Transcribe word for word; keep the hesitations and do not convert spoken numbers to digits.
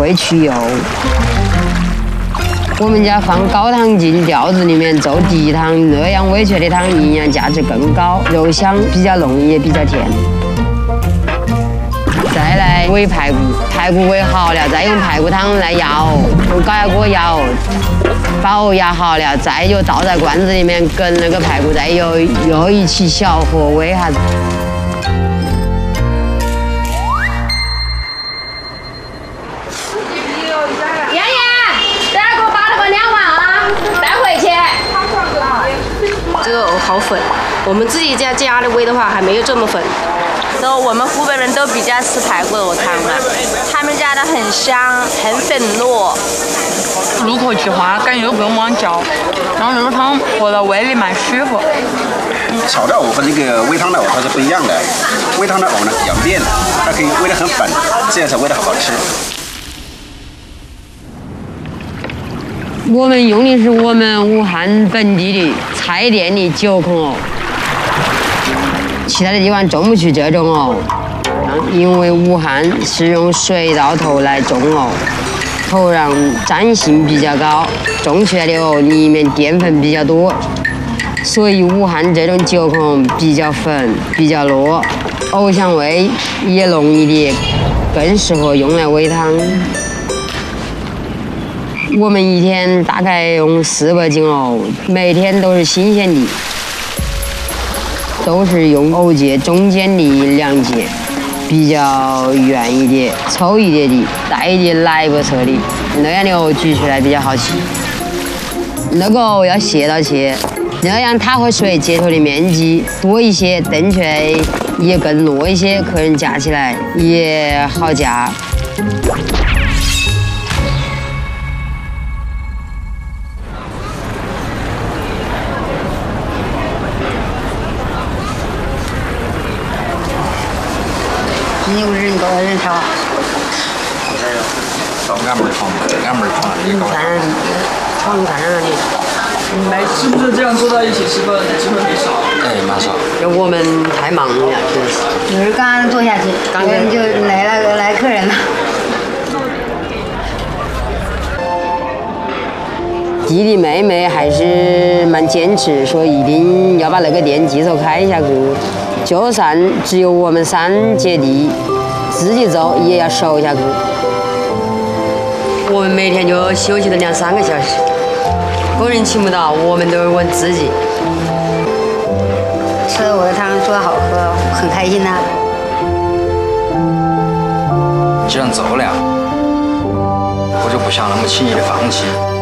会去油。我们家放高汤进吊子里面做低汤，那样煨出来的汤营养价值更高，肉香比较浓也比较甜。再来煨排骨，排骨煨好了，再用排骨汤来压哦，用高压锅压哦，把藕压好了，再就倒在罐子里面，跟那个排骨再又又一起小火煨下子。 妍妍，等下给我把那个两碗啊带回去。 这个藕好粉，我们自己在家里煨的话还没有这么粉。 都我们湖北人都比较吃排骨藕汤了，他们家的很香，很粉糯， 入口即化，感觉又不用往嚼，然后这个汤喝到胃里蛮舒服。 炒的藕和那个煨汤的藕它是不一样的，煨汤的藕呢比较面，它可以煨得很粉，这样才煨得好吃。 我们用的是我们武汉本地的菜店的九孔藕。其他的地方种不出这种藕，因为武汉是用水稻头来种藕，土壤粘性比较高，种出来的藕里面淀粉比较多，所以武汉这种九孔比较粉，比较糯，藕香味也浓一点，更适合用来煨汤。我们一天大概用四百斤藕，每天都是新鲜的。都是用藕节中间的两节，比较圆一点、粗一点的，带一点奶白色的，那样的藕举出来比较好吃。那个藕要斜到切，那样它和水接触的面积多一些，炖出来也更糯一些，客人夹起来也好夹。 你不是你多少人炒？ 到俺们儿炒，俺们儿炒的高。 看炒你看着你。 每是不是这样坐在一起吃饭的机会很少？ 哎，蛮少。 就我们太忙了，平时。 就是刚刚坐下去，刚刚就来了来客人了。 弟弟妹妹还是蛮坚持，说一定要把那个店继续开下去。就算只有我们三姐弟自己做，也要守下去。我们每天就休息了两三个小时，工人请不到，我们都是问自己。 吃了我的汤，做的好喝，很开心呐。 既然做了，我就不想那么轻易的放弃。